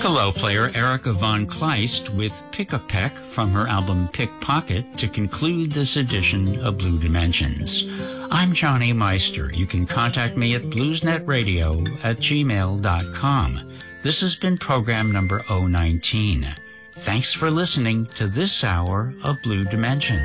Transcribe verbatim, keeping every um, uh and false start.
piccolo player Erica Von Kleist with Pick-a-Peck from her album Pickpocket to conclude this edition of Blue Dimensions. I'm Johnny Meister. You can contact me at bluesnetradio at gmail dot com. This has been program number oh nineteen. Thanks for listening to this hour of Blue Dimensions.